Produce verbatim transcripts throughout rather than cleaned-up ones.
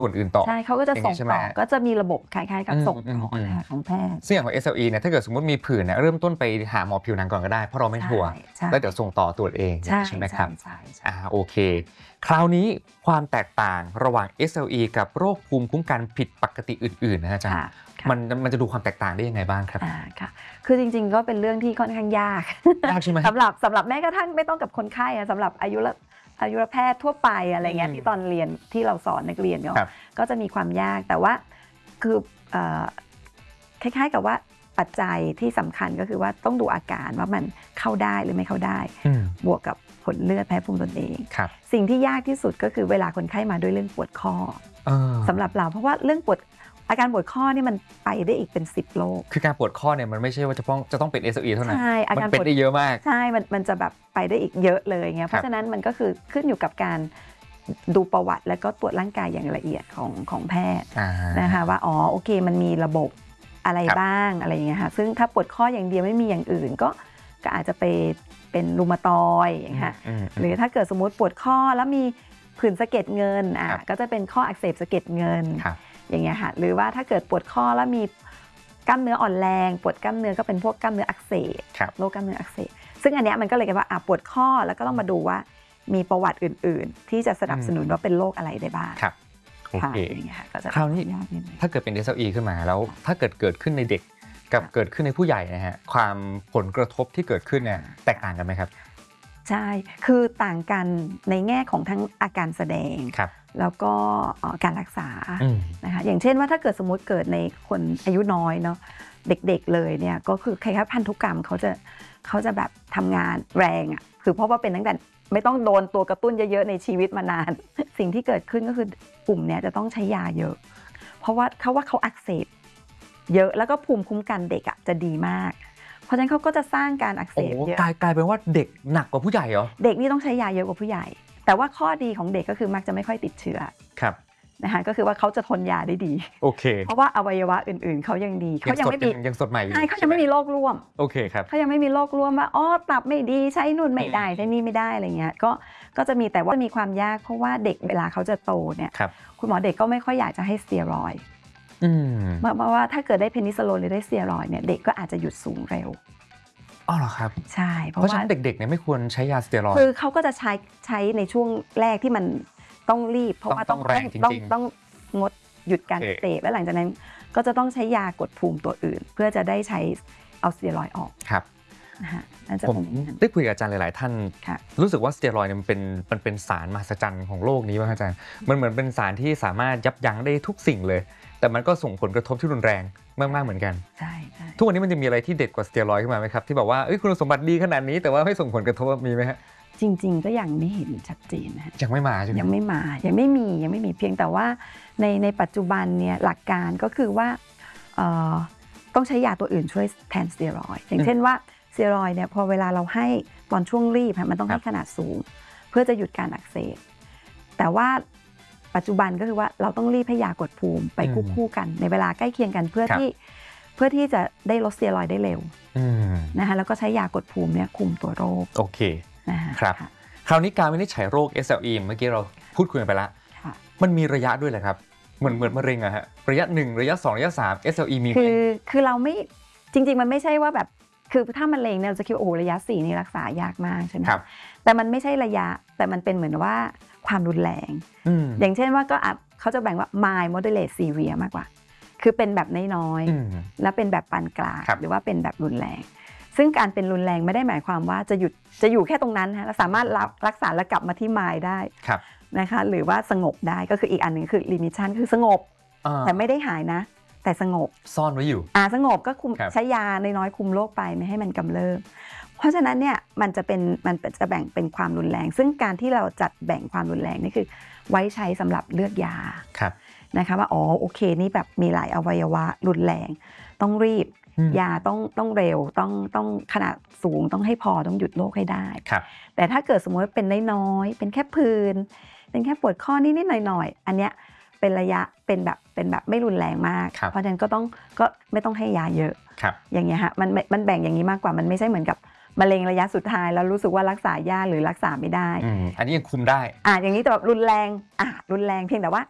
คนอื่นต่อใช่เขาก็จะส่งต่อก็จะมีระบบคล้ายๆกับส่งต่อของแพทย์ซึ่งอย่างของ เอส แอล อี เนี่ยถ้าเกิดสมมติมีผื่นเนี่ยเริ่มต้นไปหาหมอผิวหนังก่อนก็ได้เพราะเราไม่ชัวร์แล้วเดี๋ยวส่งต่อตรวจเองใช่ไหมครับอ่าโอเคคราวนี้ความแตกต่างระหว่าง เอส แอล อี กับโรคภูมิคุ้มกันผิดปกติอื่นๆนะอาจารย์มันมันจะดูความแตกต่างได้ยังไงบ้างครับอ่าค่ะคือจริงๆก็เป็นเรื่องที่ค่อนข้างยากยากใช่ไหมสำหรับสำหรับแม้กระทั่งไม่ต้องกับคนไข้สำหรับอายุอายุรแพทย์ทั่วไปอะไรเงี้ยที่ตอนเรียนที่เราสอนนักเรียนเนาะก็จะมีความยากแต่ว่าคือคล้ายๆกับว่าปัจจัยที่สำคัญก็คือว่าต้องดูอาการว่ามันเข้าได้หรือไม่เข้าได้บวกกับผลเลือดแพ้ภูมิตนเองสิ่งที่ยากที่สุดก็คือเวลาคนไข้มาด้วยเรื่องปวดข้อสำหรับเราเพราะว่าเรื่องปวดอาการปวดข้อนี่มันไปได้อีกเป็นสิบโรคคือการปวดข้อเนี่ยมันไม่ใช่ว่าจะต้องจะต้องเป็น เอส แอล อี เท่านั้นใช่อาการเป็นได้เยอะมากใช่มันมันจะแบบไปได้อีกเยอะเลยเงี้ยเพราะฉะนั้นมันก็คือขึ้นอยู่กับการดูประวัติแล้วก็ตรวจร่างกายอย่างละเอียดของของแพทย์นะคะว่าอ๋อโอเคมันมีระบบอะไรบ้างอะไรอย่างเงี้ยค่ะซึ่งถ้าปวดข้ออย่างเดียวไม่มีอย่างอื่นก็ก็อาจจะไปเป็นรูมาตอยด์อย่างเงี้ยหรือถ้าเกิดสมมติปวดข้อแล้วมีผื่นสะเก็ดเงินอ่ะก็จะเป็นข้ออักเสบสะเก็ดเงินอย่างเงี้ยค่ะหรือว่าถ้าเกิดปวดข้อแล้วมีกล้ามเนื้ออ่อนแรงปวดกล้ามเนื้อก็เป็นพวกกล้ามเนื้ออักเสบโรคกล้ามเนื้ออักเสบซึ่งอันเนี้ยมันก็เลยกลายว่าอ่ะปวดข้อแล้วก็ต้องมาดูว่ามีประวัติอื่นๆที่จะสนับสนุนว่าเป็นโรคอะไรได้บ้างครับโอเคคราวนี้ถ้าเกิดเป็น เอส แอล อี ขึ้นมาแล้วถ้าเกิดเกิดขึ้นในเด็กกับเกิดขึ้นในผู้ใหญ่นะฮะความผลกระทบที่เกิดขึ้นเนี่ยแตกต่างกันไหมครับใช่คือต่างกันในแง่ของทั้งอาการแสดงแล้วก็การรักษานะคะอย่างเช่นว่าถ้าเกิดสมมุติเกิดในคนอายุน้อยเนาะเด็กๆเลยเนี่ยก็คือคล้ายๆพันธุกรรมเขาจะเขาจะแบบทำงานแรงอ่ะคือเพราะว่าเป็นตั้งแต่ไม่ต้องโดนตัวกระตุ้นเยอะๆในชีวิตมานานสิ่งที่เกิดขึ้นก็คือกลุ่มนี้จะต้องใช้ยาเยอะเพราะว่าเขาว่าเขาอักเสบเยอะแล้วก็ภูมิคุ้มกันเด็กอ่ะจะดีมากเพราะฉะนั้นเขาก็จะสร้างการอักเสบเยอะกลายกลายเป็นว่าเด็กหนักกว่าผู้ใหญ่เหรอเด็กนี่ต้องใช้ยาเยอะกว่าผู้ใหญ่แต่ว่าข้อดีของเด็กก็คือมักจะไม่ค่อยติดเชื้อครับนะคะก็คือว่าเขาจะทนยาได้ดีโอเคเพราะว่าอวัยวะอื่นๆเขายังดีเขายังไม่มียังสดใหม่อยู่ใช่เขายังไม่มีโรคร่วมโอเคครับเขายังไม่มีโรคร่วมว่าอ๋อตับไม่ดีใช้นู่นไม่ได้ใช้นี่ไม่ได้อะไรเงี้ยก็ก็จะมีแต่ว่ามีความยากเพราะว่าเด็กเวลาเขาจะโตเนี่ยคุณหมอเด็กก็ไม่ค่อยอยากจะให้สเตียรอยด์เพราะว่าถ้าเกิดได้เพนิซิลลินหรือได้สเตียรอยด์เนี่ยเด็กก็อาจจะหยุดสูงเร็วอ๋อเหรอครับใช่เพราะฉะนั้นเด็กๆเนี่ยไม่ควรใช้ยาสเตียรอยด์คือเขาก็จะใช้ใช้ในช่วงแรกที่มันต้องรีบเพราะว่าต้องแรงจริงๆต้องงดหยุดการเสพและหลังจากนั้นก็จะต้องใช้ยากดภูมิตัวอื่นเพื่อจะได้ใช้เอาสเตียรอยด์ออกครับนะคะผมได้คุยกับอาจารย์หลายๆท่านรู้สึกว่าสเตียรอยด์เนี่ยมันเป็นมันเป็นสารมหัศจรรย์ของโลกนี้ป่ะอาจารย์มันเหมือนเป็นสารที่สามารถยับยั้งได้ทุกสิ่งเลยแต่มันก็ส่งผลกระทบที่รุนแรงมากๆเหมือนกันใช่ทุกวันนี้มันจะมีอะไรที่เด็ดกว่าสเตียรอยด์ขึ้นมาไหมครับที่บอกว่าคุณสมบัติดีขนาดนี้แต่ว่าไม่ส่งผลกระทบมีไหมฮะจริงๆก็ยังไม่เห็นชัดเจนนะยังไม่มาใช่ไหมยังไม่มายังไม่มียังไม่มีเพียงแต่ว่าในในปัจจุบันเนี่ยหลักการก็คือว่าต้องใช้ยาตัวอื่นช่วยแทนสเตียรอยด์อย่างเช่นว่าสเตียรอยด์เนี่ยพอเวลาเราให้ตอนช่วงรีบมันต้องให้ขนาดสูงเพื่อจะหยุดการอักเสบแต่ว่าปัจจุบันก็คือว่าเราต้องรีบให้ยากดภูมิไปคู่ๆกันในเวลาใกล้เคียงกันเพื่อที่เพื่อที่จะได้ลดสเตียรอยด์ได้เร็วนะคะแล้วก็ใช้ยากดภูมิเนี่ยคุมตัวโรคโอเคครับคราวนี้การวินิจฉัยโรค เอส แอล อี เมื่อกี้เราพูดคุยกันไปแล้วมันมีระยะด้วยเหรอครับเหมือนเหมือนมะเร็งอะฮะระยะหนึ่งระยะสองระยะสาม เอส แอล อี มีคือคือเราไม่จริงๆมันไม่ใช่ว่าแบบคือถ้ามะเร็งเนี่ยเราจะคิดว่าโอ้ระยะสี่นี่รักษายากมากใช่ไหมครับแต่มันไม่ใช่ระยะแต่มันเป็นเหมือนว่าความรุนแรงอย่างเช่นว่าก็เขาจะแบ่งว่า mild moderate severe มากกว่าคือเป็นแบบน้อยๆแล้วเป็นแบบปานกลางหรือว่าเป็นแบบรุนแรงซึ่งการเป็นรุนแรงไม่ได้หมายความว่าจะหยุดจะอยู่แค่ตรงนั้นฮะเราสามารถรักษาแล้วกลับมาที่ mild ได้นะคะหรือว่าสงบได้ก็คืออีกอันหนึ่งคือ remission คือสงบแต่ไม่ได้หายนะแต่สงบซ่อนไว้อยู่อ่าสงบก็คุมใช้ยาน้อยๆคุมโรคไปไม่ให้มันกำเริบเพราะฉะนั้นเนี่ยมันจะเป็นมันจะแบ่งเป็นความรุนแรงซึ่งการที่เราจัดแบ่งความรุนแรงนี่คือไว้ใช้สำหรับเลือกยานะคะว่าอ๋อโอเคนี่แบบมีหลายอวัยวะรุนแรงต้องรีบยาต้องต้องเร็วต้องต้องขนาดสูงต้องให้พอต้องหยุดโรคให้ได้แต่ถ้าเกิดสมมติว่าเป็นน้อยๆเป็นแค่ผื่นเป็นแค่ปวดข้อนิดๆหน่อยๆอันเนี้ยเป็นระยะเป็นแบบเป็นแบบไม่รุนแรงมากเพราะฉะนั้นก็ต้องก็ไม่ต้องให้ยาเยอะอย่างเงี้ยฮะมันมันแบ่งอย่างนี้มากกว่ามันไม่ใช่เหมือนกับมะเร็งระยะสุดท้ายแล้วรู้สึกว่ารักษายากหรือรักษาไม่ได้อ, อันนี้ยังคุมได้อ่าอย่างนี้แต่แบบรุนแรงอ่ะรุนแรงเพียงแต่ว่า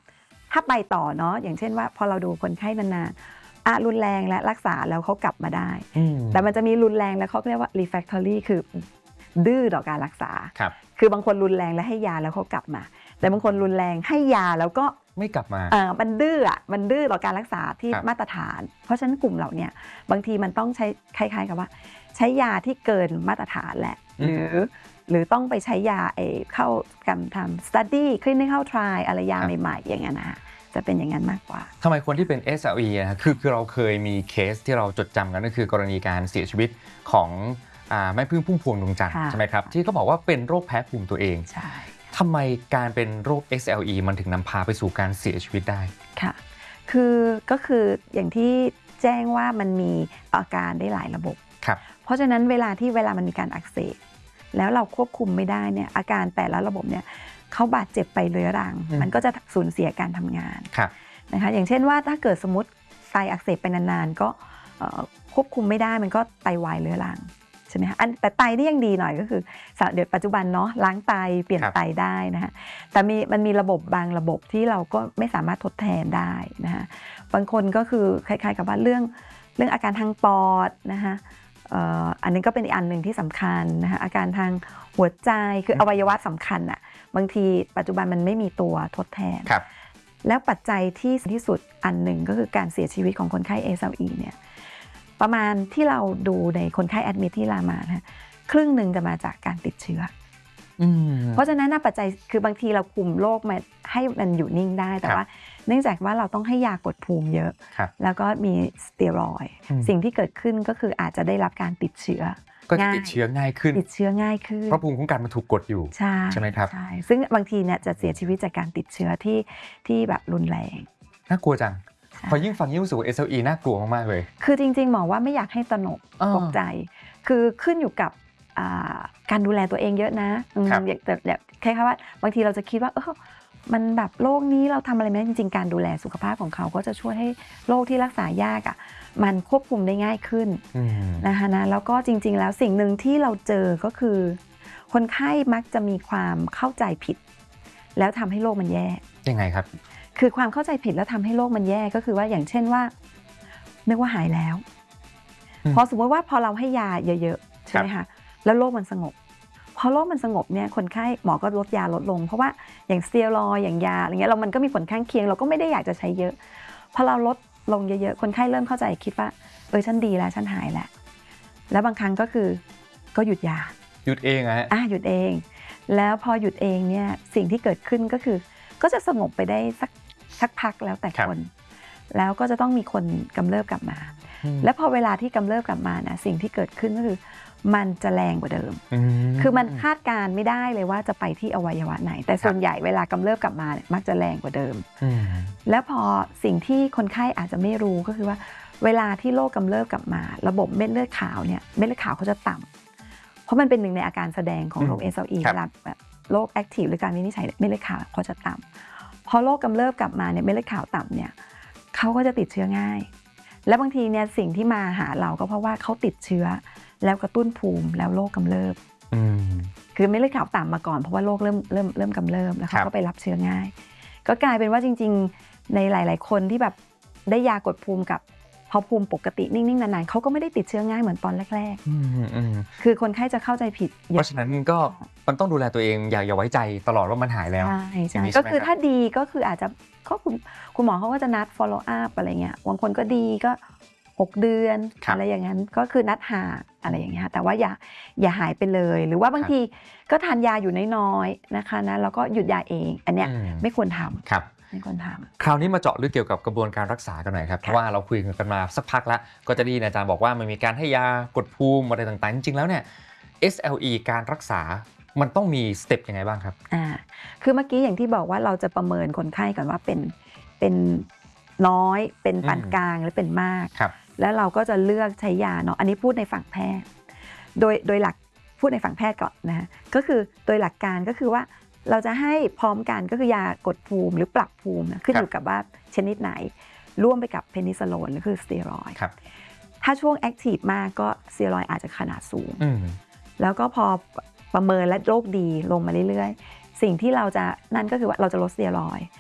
ถ้าไปต่อเนาะอย่างเช่นว่าพอเราดูคนไข้นานๆอ่ะรุนแรงและรักษาแล้วเขากลับมาได้แต่มันจะมีรุนแรงแล้วเขาเรียกว่า refractory คือดื้อต่อการรักษาคือบางคนรุนแรงแล้วให้ยาแล้วเขากลับมาแต่บางคนรุนแรงให้ยาแล้วก็ไม่กลับมาเออมันดื้ออ่ะมันดื้อต่อการรักษาที่มาตรฐานเพราะฉะนั้นกลุ่มเหล่านี้บางทีมันต้องใช้คล้ายๆกับว่าใช้ยาที่เกินมาตรฐานแหละหรือหรือต้องไปใช้ยาเอเข้าการทำ study clinical trial อะไรยาใหม่ๆอย่างนั้นนะจะเป็นอย่างนั้นมากกว่าทำไมคนที่เป็น เอส แอล อี นะคือคือเราเคยมีเคสที่เราจดจำกันก็คือกรณีการเสียชีวิตของแม่พึ่งพุ่มพวงดวงจันทร์ใช่ไหมครับที่เขาบอกว่าเป็นโรคแพ้ภูมิตัวเองใช่ทำไมการเป็นโรค เอส แอล อี มันถึงนำพาไปสู่การเสียชีวิตได้ค่ะคือก็คืออย่างที่แจ้งว่ามันมีอาการได้หลายระบบครับเพราะฉะนั้นเวลาที่เวลามันมีการอักเสบแล้วเราควบคุมไม่ได้เนี่ยอาการแต่ละระบบเนี่ยเขาบาดเจ็บไปเรื้อรังมันก็จะสูญเสียการทำงานนะคะอย่างเช่นว่าถ้าเกิดสมมติไตอักเสบไปนานๆก็ควบคุมไม่ได้มันก็ไตวายเรื้อรังใช่ไหมคะแต่ไตนี่ยังดีหน่อยก็คือเดี๋ยวปัจจุบันเนาะล้างไตเปลี่ยนไตได้นะฮะแต่มีมันมีระบบบางระบบที่เราก็ไม่สามารถทดแทนได้นะฮะบางคนก็คือคล้ายๆกับว่าเรื่องเรื่องอาการทางปอดนะคะอันนี้ก็เป็นอีกอันหนึ่งที่สำคัญนะคะอาการทางหัวใจคืออวัยวะสำคัญอ่ะบางทีปัจจุบันมันไม่มีตัวทดแทนแล้วปัจจัยที่ที่สุดอันหนึ่งก็คือการเสียชีวิตของคนไข้ เอ เอส แอล อี เนี่ยประมาณที่เราดูในคนไข้แอดมิทที่รามานะครึ่งหนึ่งจะมาจากการติดเชื้อเพราะฉะนั้นปัจจัยคือบางทีเราคุมโรคมาให้มันอยู่นิ่งได้แต่ว่าเนื่องจากว่าเราต้องให้ยากดภูมิเยอะแล้วก็มีสเตียรอยด์สิ่งที่เกิดขึ้นก็คืออาจจะได้รับการติดเชื้อก็ติดเชื้อง่ายขึ้นติดเชื้อง่ายขึ้นเพราะภูมิคุ้มกันมันถูกกดอยู่ใช่ใช่ไหมครับใช่ซึ่งบางทีเนี่ยจะเสียชีวิตจากการติดเชื้อที่ที่แบบรุนแรงน่ากลัวจังพอยิ่งฟังยิ่งรู้สึกว่า เอส แอล อี น่ากลัวมากๆเลยคือจริงๆหมอว่าไม่อยากให้ตระหนกตกใจคือขึ้นอยู่กับการดูแลตัวเองเยอะนะอยากแต่แค่ว่าบางทีเราจะคิดว่าเออมันแบบโรคนี้เราทำอะไรไม่ได้จริงๆการดูแลสุขภาพของเขาก็จะช่วยให้โรคที่รักษายากอ่ะมันควบคุมได้ง่ายขึ้นนะคะนะแล้วก็จริงๆแล้วสิ่งหนึ่งที่เราเจอก็คือคนไข้มักจะมีความเข้าใจผิดแล้วทำให้โรคมันแย่ยังไงครับคือความเข้าใจผิดแล้วทำให้โรคมันแย่ก็คือว่าอย่างเช่นว่านึกว่าหายแล้วพอสมมติว่าพอเราให้ยาเยอะๆใช่ไหมคะแล้วโรคมันสงบพอโรคมันสงบเนี่ยคนไข้หมอก็ลดยาลดลงเพราะว่าอย่างสเตียรอยด์อย่างยาอะไรเงี้ยเรามันก็มีผลข้างเคียงเราก็ไม่ได้อยากจะใช้เยอะพอเราลดลงเยอะๆคนไข้เริ่มเข้าใจคิดว่าเออฉันดีแล้วฉันหายแล้วแล้วบางครั้งก็คือก็หยุดยาหยุดเองฮะอ่ะหยุดเองแล้วพอหยุดเองเนี่ยสิ่งที่เกิดขึ้นก็คือก็จะสงบไปได้สักสักพักแล้วแต่คนแล้วก็จะต้องมีคนกำเริบกลับมาและพอเวลาที่กำเริบกลับมานะสิ่งที่เกิดขึ้นก็คือมันจะแรงกว่าเดิมคือมันคาดการไม่ได้เลยว่าจะไปที่อวัยวะไหนแต่ส่วนใหญ่เวลากำเริบกลับมาเนี่ยมักจะแรงกว่าเดิมแล้วพอสิ่งที่คนไข้อาจจะไม่รู้ก็คือว่าเวลาที่โรคกำเริบกลับมาระบบเม็ดเลือดขาวเนี่ยเม็ดเลือดขาวเขาจะต่ำเพราะมันเป็นหนึ่งในอาการแสดงของโรค เอส แอล อี เวลาแบบโรคแอคทีฟหรือการวินิจฉัยเม็ดเลือดขาวเขาจะต่ำพอโรคกำเริบกลับมาเนี่ยเม็ดเลือดขาวต่ำเนี่ยเขาก็จะติดเชื้อง่ายและบางทีเนี่ยสิ่งที่มาหาเราก็เพราะว่าเขาติดเชื้อแล้วกระตุ้นภูมิแล้วโรคกำเริบคือเม็ดเลือดขาวต่ำมาก่อนเพราะว่าโรคเริ่มเริ่มเริ่มกำเริบแล้วเขาก็ไปรับเชื้อง่ายก็กลายเป็นว่าจริงๆในหลายๆคนที่แบบได้ยากดภูมิกับพอภูมิปกตินิ่งๆนานๆเขาก็ไม่ได้ติดเชื้อง่ายเหมือนตอนแรกๆคือคนไข้จะเข้าใจผิดเพราะฉะนั้นก็มันต้องดูแลตัวเองอย่าอย่าไว้ใจตลอดว่ามันหายแล้วใช่ก็คือถ้าดีก็คืออาจจะก็คุณคุณหมอเขาก็จะนัด follow up อะไรเงี้ยบางคนก็ดีก็หกเดือนอะไรอย่างนั้นก็คือนัดหาอะไรอย่างเงี้ยแต่ว่าอย่าอย่าหายไปเลยหรือว่าบางทีก็ทานยาอยู่น้อยๆนะคะนะแล้วก็หยุดยาเองอันเนี้ยไม่ควรทำครับไม่ควรทำคราวนี้มาเจาะลึกเกี่ยวกับกระบวนการรักษากันหน่อยครับเพราะว่าเราคุยกันมาสักพักแล้วก็จะได้ยินอาจารย์บอกว่ามันมีการให้ยากดภูมิอะไรต่างๆจริงๆแล้วเนี่ย เอส แอล อี การรักษามันต้องมีสเต็ปยังไงบ้างครับอ่าคือเมื่อกี้อย่างที่บอกว่าเราจะประเมินคนไข้ก่อนว่าเป็นเป็นน้อยเป็นปานกลางหรือเป็นมากแล้วเราก็จะเลือกใช้ยาเนาะอันนี้พูดในฝั่งแพทย์โดยโดยหลักพูดในฝั่งแพทย์ก่อนนะก็คือโดยหลักการก็คือว่าเราจะให้พร้อมกันก็คือยากดภูมิหรือปรับภูมินะขึ้นอยู่กับว่าชนิดไหนร่วมไปกับเพนิซิลลินหรือคือสเตียรอยด์ถ้าช่วงแอคทีฟมากก็สเตียรอยด์อาจจะขนาดสูงแล้วก็พอประเมินและโรคดีลงมาเรื่อยๆสิ่งที่เราจะนั่นก็คือว่าเราจะลดสเตียรอยด์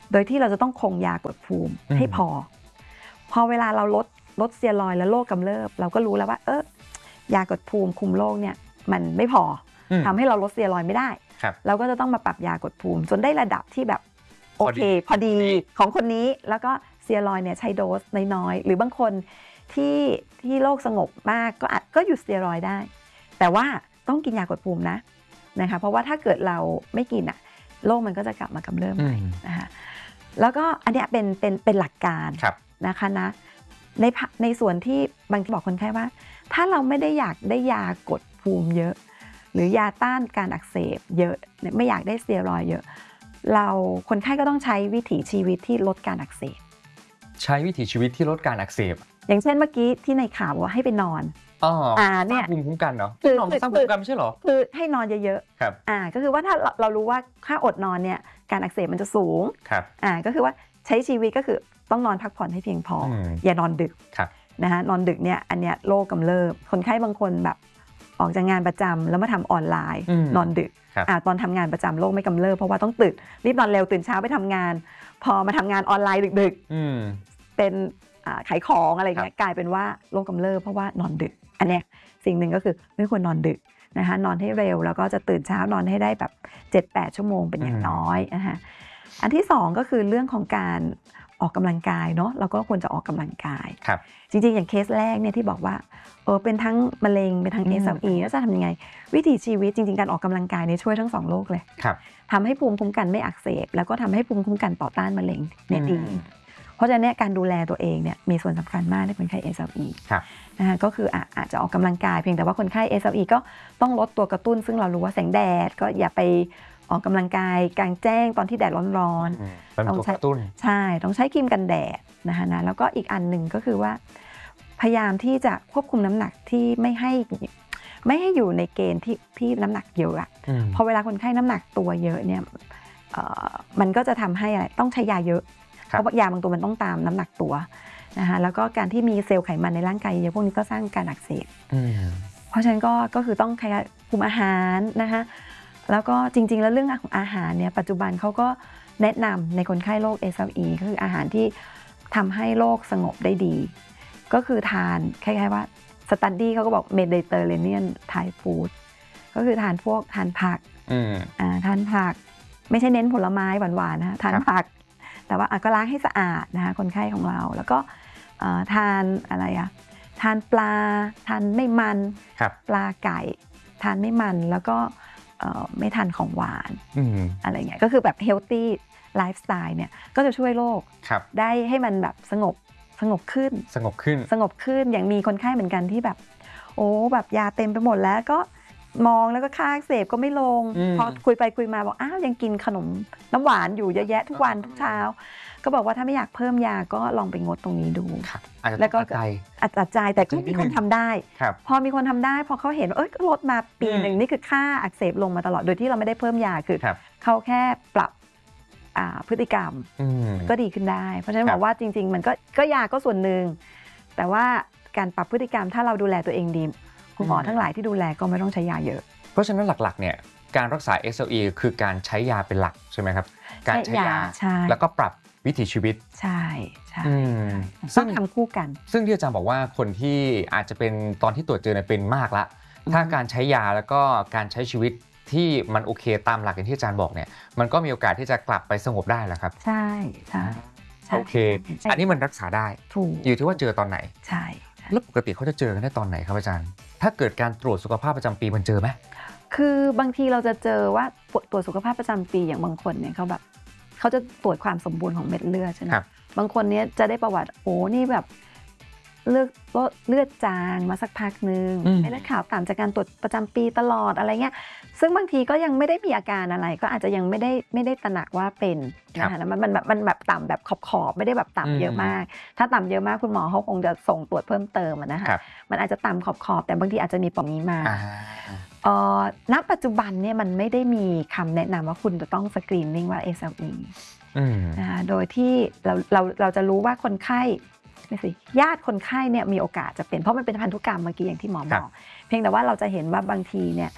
โดยที่เราจะต้องคงยากดภูมิให้พอพอเวลาเราลดลดสเตียรอยด์และโรคกำเริบเราก็รู้แล้วว่าเออยากดภูมิคุมโรคเนี่ยมันไม่พอทำให้เราลดสเตียรอยด์ไม่ได้เราก็จะต้องมาปรับยากดภูมิจนได้ระดับที่แบบโอเคพอดีของคนนี้แล้วก็สเตียรอยด์เนี่ยใช้โดสน้อยๆหรือบางคนที่ที่โรคสงบมากก็อาจก็หยุดสเตียรอยด์ได้แต่ว่าต้องกินยากดภูมินะนะคะเพราะว่าถ้าเกิดเราไม่กินอ่ะโรคมันก็จะกลับมากำเริบใหม่นะคะแล้วก็อันเนี้ยเป็นเป็นเป็นหลักการนะคะนะในในส่วนที่บางทีบอกคนไข้ว่าถ้าเราไม่ได้อยากได้ยากดภูมิเยอะหรือยาต้านการอักเสบเยอะไม่อยากได้สเตียรอยด์เยอะเราคนไข้ก็ต้องใช้วิถีชีวิตที่ลดการอักเสบใช้วิถีชีวิตที่ลดการอักเสบอย่างเช่นเมื่อกี้ที่ในข่าวว่าให้ไปนอนอ๋ออ่าเนี่ยภูมิคุ้มกันเนาะคือนอนสร้างภูมิคุ้มกันไม่ใช่หรอคือให้นอนเยอะๆครับอ่าก็คือว่าถ้าเรารู้ว่าถ้าอดนอนเนี่ยการอักเสบมันจะสูงครับอ่าก็คือว่าใช้ชีวิตก็คือต้องนอนพักผ่อนให้เพียงพออย่านอนดึกนะคะนอนดึกเนี่ยอันเนี้ยโรคกำเริบคนไข้บางคนแบบออกจากงานประจำแล้วมาทำออนไลน์นอนดึกอ่าตอนทำงานประจำโรคไม่กำเริบเพราะว่าต้องตื่นรีบนอนเร็วตื่นเช้าไปทำงานพอมาทำงานออนไลน์ดึกๆเป็นขายของอะไรเงี้ยกลายเป็นว่าโรคกำเริบเพราะว่านอนดึกอันเนี้ยสิ่งหนึ่งก็คือไม่ควรนอนดึกนะคะนอนให้เร็วแล้วก็จะตื่นเช้านอนให้ได้แบบ เจ็ดแปด ชั่วโมงเป็นอย่างน้อยนะคะอันที่สองก็คือเรื่องของการออกกำลังกายเนาะเราก็ควรจะออกกำลังกายจริงๆอย่างเคสแรกเนี่ยที่บอกว่าเออเป็นทั้งมะเร็งเป็นทั้ง เอส แอล อี แล้วจะทำยังไงวิถีชีวิตจริงๆการออกกำลังกายเนี่ยช่วยทั้งสองโรคเลยทำให้ภูมิคุ้มกันไม่อักเสบแล้วก็ทำให้ภูมิคุ้มกันต่อต้านมะเร็งเนี่ยดีเพราะฉะนั้นการดูแลตัวเองเนี่ยมีส่วนสำคัญมากในคนไข้ เอส แอล อี นะคะก็คืออาจจะออกกำลังกายเพียงแต่ว่าคนไข้ เอส แอล อี ก็ต้องลดตัวกระตุ้นซึ่งเรารู้ว่าแสงแดดก็อย่าไปออกกำลังกายกลางแจ้งตอนที่แดดร้อนๆต้องใช้ใช่ต้องใช้ครีมกันแดดนะคะนะแล้วก็อีกอันหนึ่งก็คือว่าพยายามที่จะควบคุมน้ำหนักที่ไม่ให้ไม่ให้อยู่ในเกณฑ์ที่ที่น้ำหนักเยอะพอเวลาคนไข้น้ำหนักตัวเยอะเนี่ยมันก็จะทำให้อะไรต้องใช้ยาเยอะเพราะยาบางตัวมันต้องตามน้ำหนักตัวนะคะแล้วก็การที่มีเซลล์ไขมันในร่างกายเยอะพวกนี้ก็สร้างการอักเสบเพราะฉะนั้นก็ก็คือต้องคุมอาหารนะคะแล้วก็จริงๆแล้วเรื่องของอาหารเนี่ยปัจจุบันเขาก็แนะนำในคนไข้โรค เอส แอล อี ก็คืออาหารที่ทำให้โรคสงบได้ดีก็คือทานคล้ายๆว่าสตัดดี้เขาก็บอก Mediterranean Thai Food ก็คือทานพวกทานผักอ่าทานผักไม่ใช่เน้นผลไม้หวานๆนะทานผักแต่ว่าก็ล้างให้สะอาดนะคะคนไข้ของเราแล้วก็ทานอะไรอะทานปลาทานไม่มันปลาไก่ทานไม่มันแล้วก็ไม่ทานของหวานอะไรเงี้ยก็คือแบบ healthy lifestyle เนี่ยก็จะช่วยโรคได้ให้มันแบบสงบสงบขึ้นสงบขึ้นสงบขึ้นอย่างมีคนไข้เหมือนกันที่แบบโอ้แบบยาเต็มไปหมดแล้วก็มองแล้วก็ค่าอักเสบก็ไม่ลงพอคุยไปคุยมาบอกอ้าวยังกินขนมน้ำหวานอยู่เยอะแยะทุกวันทุกเช้าก็บอกว่าถ้าไม่อยากเพิ่มยาก็ลองไปงดตรงนี้ดูแล้วก็อาจจะใจแต่ก็มีคนทำได้พอมีคนทำได้พอเขาเห็นว่าเอ้ยลดมาปีหนึ่งนี่คือค่าอักเสบลงมาตลอดโดยที่เราไม่ได้เพิ่มยาคือเขาแค่ปรับพฤติกรรมก็ดีขึ้นได้เพราะฉะนั้นบอกว่าจริงๆมันก็ก็ยาก็ส่วนหนึ่งแต่ว่าการปรับพฤติกรรมถ้าเราดูแลตัวเองดีคุณหมอทั้งหลายที่ดูแลก็ไม่ต้องใช้ยาเยอะเพราะฉะนั้นหลักๆเนี่ยการรักษา เอส แอล อี คือการใช้ยาเป็นหลักใช่ไหมครับการใช้ยาแล้วก็ปรับวิถีชีวิตใช่ใช่ซึ่งทำคู่กันซึ่งที่อาจารย์บอกว่าคนที่อาจจะเป็นตอนที่ตรวจเจอเนี่ยเป็นมากละถ้าการใช้ยาแล้วก็การใช้ชีวิตที่มันโอเคตามหลักอย่างที่อาจารย์บอกเนี่ยมันก็มีโอกาสที่จะกลับไปสงบได้แหละครับใช่ใช่โอเคอันนี้มันรักษาได้อยู่ที่ว่าเจอตอนไหนใช่แล้วปกติเขาจะเจอกันได้ตอนไหนครับอาจารย์ถ้าเกิดการตรวจสุขภาพประจำปีมันเจอไหมคือบางทีเราจะเจอว่าตรวจสุขภาพประจำปีอย่างบางคนเนี่ยเขาแบบเขาจะตรวจความสมบูรณ์ของเม็ดเลือดใช่ไหมบางคนเนี้ยจะได้ประวัติโอ้นี่แบบเลือดเลือดจางมาสักพักนึงเม็ดเลือดขาวต่ำจากการตรวจประจำปีตลอดอะไรเงี้ยซึ่งบางทีก็ยังไม่ได้มีอาการอะไรก็อาจจะยังไม่ได้ไม่ได้ตระหนักว่าเป็นนะคะแล้วมันมันแบบมันแบบต่ำแบบขอบขอบไม่ได้แบบต่ำเยอะมากถ้าต่ำเยอะมากคุณหมอเขาคงจะส่งตรวจเพิ่มเติมนะคะมันอาจจะต่ำขอบขอบแต่บางทีอาจจะมีปมนี้มาณปัจจุบันเนี่ยมันไม่ได้มีคำแนะนำว่าคุณจะต้องสกรีนนิ่งว่า เอส แอล อี นะคะโดยที่เราเราเราจะรู้ว่าคนไข้ไม่สิญาติคนไข้เนี่ยมีโอกาสจะเป็นเพราะมันเป็นพันธุกรรมเมื่อกี้อย่างที่หมอบอกเพียงแต่ว่าเราจะเห็นว่าบางทีเนี่ย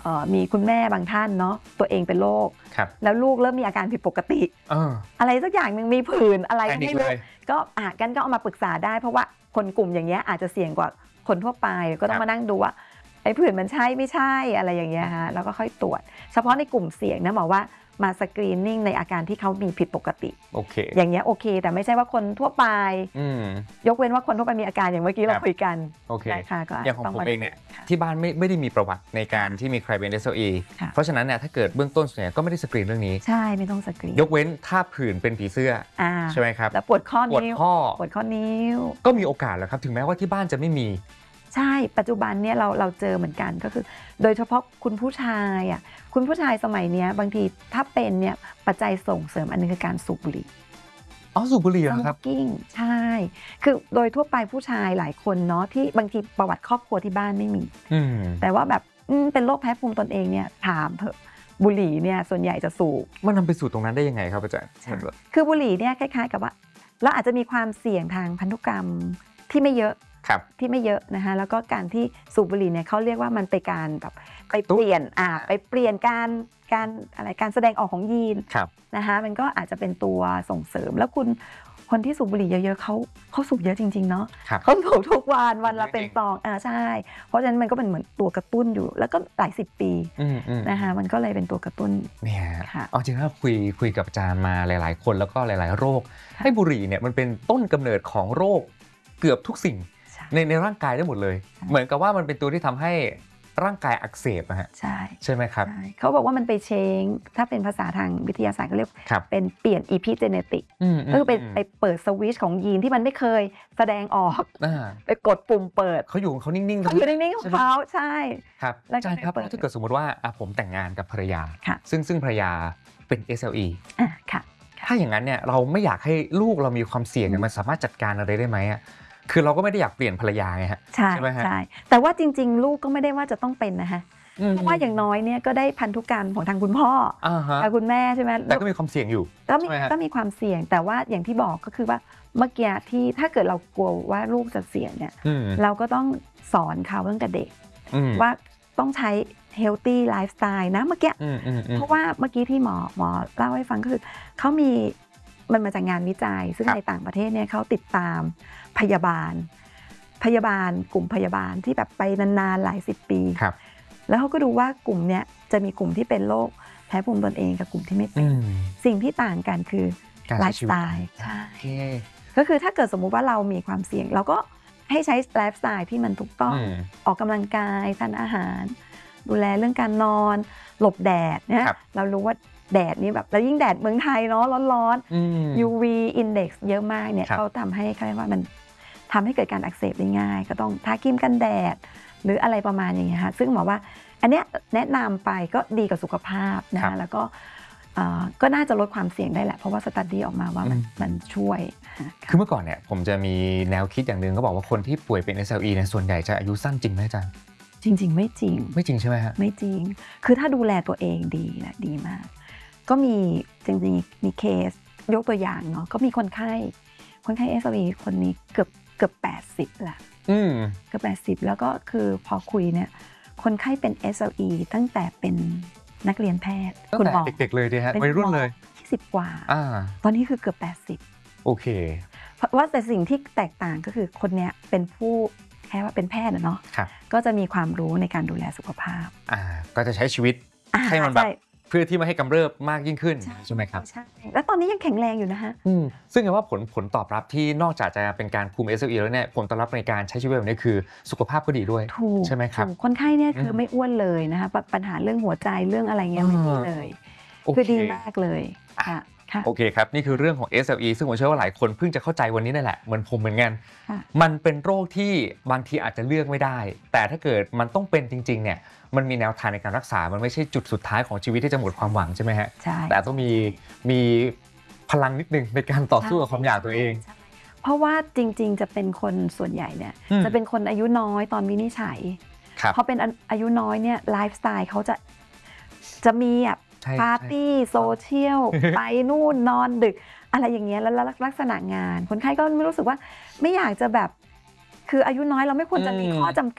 มีคุณแม่บางท่านเนาะตัวเองเป็นโรคแล้วลูกเริ่มมีอาการผิดปกติอะไรสักอย่างหนึ่งมีผื่นอะไรไม่รู้ก็อ่ะกันก็เอามาปรึกษาได้เพราะว่าคนกลุ่มอย่างเงี้ยอาจจะเสี่ยงกว่าคนทั่วไปก็ต้องมานั่งดูว่าไอ้ผื่นมันใช่ไม่ใช่อะไรอย่างเงี้ยฮะแล้วก็ค่อยตรวจเฉพาะในกลุ่มเสี่ยงนะหมอว่ามาสกรีนนิ่งในอาการที่เขามีผิดปกติโอเคอย่างเงี้ยโอเคแต่ไม่ใช่ว่าคนทั่วไปยกเว้นว่าคนทั่วไปมีอาการอย่างเมื่อกี้เราคุยกันโอเคอย่างของผมเองเนี่ยที่บ้านไม่ไม่ได้มีประวัติในการที่มีใครเป็น เอส แอล อี เพราะฉะนั้นเนี่ยถ้าเกิดเบื้องต้นส่วนใหญ่ก็ไม่ได้สกรีนเรื่องนี้ใช่ไม่ต้องสกรีนยกเว้นถ้าผื่นเป็นผีเสื้อใช่ไหมครับแล้วปวดข้อนิ้วปวดข้อปวดข้อนิ้วก็มีโอกาสแล้วครับถึงแม้ว่าที่บ้านจะไม่มีใช่ปัจจุบันเนี่ยเราเราเจอเหมือนกันก็คือโดยเฉพาะคุณผู้ชายอ่ะคุณผู้ชายสมัยเนี้ยบางทีถ้าเป็นเนี่ยปัจจัยส่งเสริมอันนึงคือการสูบบุหรี่อ๋อสูบบุหรี่เหรอครับกิ้งใช่คือโดยทั่วไปผู้ชายหลายคนเนาะที่บางทีประวัติครอบครัวที่บ้านไม่มีแต่ว่าแบบเป็นโรคแพ้ภูมิตนเองเนี่ยถามเถอะบุหรี่เนี่ยส่วนใหญ่จะสูบมันนำไปสู่ตรงนั้นได้ยังไงครับอาจารย์คือบุหรี่เนี่ยคล้ายๆกับว่าเราอาจจะมีความเสี่ยงทางพันธุกรรมที่ไม่เยอะที่ไม่เยอะนะคะแล้วก็การที่สูบบุหรี่เนี่ยเขาเรียกว่ามันไปการแบบไปเปลี่ยนอ่าไปเปลี่ยนการการอะไรการแสดงออกของยีนนะคะมันก็อาจจะเป็นตัวส่งเสริมแล้วคุณคนที่สูบบุหรี่เยอะๆเขาเขาสูบเยอะจริงๆเนาะเขาสูบทุกวันวันละเป็นซองอ่าใช่เพราะฉะนั้นมันก็เป็นเหมือนตัวกระตุ้นอยู่แล้วก็หลายสิบปีนะคะมันก็เลยเป็นตัวกระตุ้นเนี่ยเอาจริงๆถ้าคุยคุยกับอาจารย์มาหลายๆคนแล้วก็หลายๆโรคให้บุหรี่เนี่ยมันเป็นต้นกำเนิดของโรคเกือบทุกสิ่งในในร่างกายได้หมดเลยเหมือนกับว่ามันเป็นตัวที่ทำให้ร่างกายอักเสบอะฮะใช่ใช่ไหมครับเขาบอกว่ามันไปเชงถ้าเป็นภาษาทางวิทยาศาสตร์ก็เรียกเป็นเปลี่ยนอีพิเจเนติกก็คือไปไปเปิดสวิตช์ของยีนที่มันไม่เคยแสดงออกไปกดปุ่มเปิดเขาอยู่ของเขานิ่งๆเขาอยู่นิ่งๆของเขาใช่ครับอาจารย์ครับถ้าเกิดสมมติว่าผมแต่งงานกับภรรยาซึ่งซึ่งภรรยาเป็น เอส แอล อีค่ะถ้าอย่างนั้นเนี่ยเราไม่อยากให้ลูกเรามีความเสี่ยงมันสามารถจัดการอะไรได้ไหมคือเราก็ไม่ได้อยากเปลี่ยนภรรยาไงฮะใช่ใช่แต่ว่าจริงๆลูกก็ไม่ได้ว่าจะต้องเป็นนะฮะเพราะว่าอย่างน้อยเนี่ยก็ได้พันธุกรรมของทางคุณพ่อกับคุณแม่ใช่ไหมแต่ก็มีความเสี่ยงอยู่ก็มีก็มีความเสี่ยงแต่ว่าอย่างที่บอกก็คือว่าเมื่อกี้ที่ถ้าเกิดเรากลัวว่าลูกจะเสี่ยงเนี่ยเราก็ต้องสอนเขาตั้งแต่เด็กว่าต้องใช้ healthy lifestyle นะเมื่อกี้เพราะว่าเมื่อกี้ที่หมอหมอเล่าให้ฟังก็คือเขามีมันมาจากงานวิจัยซึ่งในต่างประเทศเนี่ยเขาติดตามพยาบาลพยาบาลกลุ่มพยาบาลที่แบบไปนานๆหลายสิบปีแล้วเขาก็ดูว่ากลุ่มเนี้ยจะมีกลุ่มที่เป็นโรคแพ้ภูมิตนเองกับกลุ่มที่ไม่เป็นสิ่งที่ต่างกันคือไลฟ์สไตล์ใช่ก็คือถ้าเกิดสมมุติว่าเรามีความเสี่ยงเราก็ให้ใช้ไลฟ์สไตล์ที่มันถูกต้องออกกำลังกายทานอาหารดูแลเรื่องการนอนหลบแดดเนี่ยเรารู้ว่าแดดนี่แบบแล้วยิ่งแดดเมืองไทยเนาะร้อนๆ ยู วี index เยอะมากเนี่ยเขาทำให้เขาเรียกว่ามันทำให้เกิดการอักเสบได้ง่ายก็ต้องทาครีมกันแดดหรืออะไรประมาณอย่างเงี้ยค่ะซึ่งหมอว่าอันเนี้ยแนะนำไปก็ดีกับสุขภาพนะคะแล้วก็ก็น่าจะลดความเสี่ยงได้แหละเพราะว่าสตั๊ดดี้ออกมาว่ามันมันช่วยคือเมื่อก่อนเนี่ยผมจะมีแนวคิดอย่างนึงก็บอกว่าคนที่ป่วยเป็น เอส แอล อี เนี่ยส่วนใหญ่จะอายุสั้นจริงไหมอาจารย์จริงๆไม่จริงไม่จริงใช่ไหมฮะไม่จริงคือถ้าดูแลตัวเองดีนะดีมากก็มีจริงๆมีเคสยกตัวอย่างเนาะก็มีคนไข้คนไข้ เอส แอล อี คนนี้เกือบเกือบแปดสิบละเกือบแปดสิบแล้วก็คือพอคุยเนี่ยคนไข้เป็น เอส แอล อี ตั้งแต่เป็นนักเรียนแพทย์คุณหมอเด็กๆเลยดิฮะวัยรุ่นเลยที่สิบกว่าตอนนี้คือเกือบแปดสิบโอเคเพราะว่าแต่สิ่งที่แตกต่างก็คือคนเนี้ยเป็นผู้แค่ว่าเป็นแพทย์เนาะก็จะมีความรู้ในการดูแลสุขภาพอ่าก็จะใช้ชีวิตให้มันแบบเพื่อที่ไม่ให้กำเริบมากยิ่งขึ้นใช่ไหมครับใช่แล้วตอนนี้ยังแข็งแรงอยู่นะฮะซึ่งว่าผลผลตอบรับที่นอกจากจะเป็นการคุม เอส แอล อี แล้วเนี่ยผลตอบรับในการใช้ชีวิตแบบนี้คือสุขภาพก็ดีด้วยใช่ไหมครับคนไข้เนี่ยคือไม่อ้วนเลยนะคะปัญหาเรื่องหัวใจเรื่องอะไรเงี้ยไม่มีเลยคือดีมากเลยค่ะโอเคครับนี่คือเรื่องของ เอส แอล อี ซึ่งผมเชื่อว่าหลายคนเพิ่งจะเข้าใจวันนี้นั่นแหละเหมือนผมเหมือนกันมันเป็นโรคที่บางทีอาจจะเลือกไม่ได้แต่ถ้าเกิดมันต้องเป็นจริงๆเนี่ยมันมีแนวทางในการรักษามันไม่ใช่จุดสุดท้ายของชีวิตที่จะหมดความหวังใช่ไหมฮะแต่ต้องมีมีพลังนิดนึงในการต่อสู้กับความอยากตัวเองเพราะว่าจริงๆจะเป็นคนส่วนใหญ่เนี่ยจะเป็นคนอายุน้อยตอนวินิจฉัยพอเป็นอายุน้อยเนี่ยไลฟ์สไตล์เขาจะจะมีแบบปาร์ตี้โซเชียลไปนู่นนอนดึกอะไรอย่างเงี้ยแล้วลักษณะงานคนไข้ก็ไม่รู้สึกว่าไม่อยากจะแบบคืออายุน้อยเราไม่ควรจะมีข้อจำกัด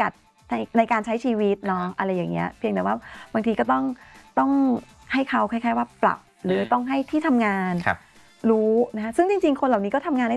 ในในการใช้ชีวิตเนาะอะไรอย่างเงี้ยเพียงแต่ว่าบางทีก็ต้องต้องให้เขาคล้ายๆว่าปรับหรือต้องให้ที่ทำงานรู้นะซึ่งจริงๆคนเหล่านี้ก็ทำงานได้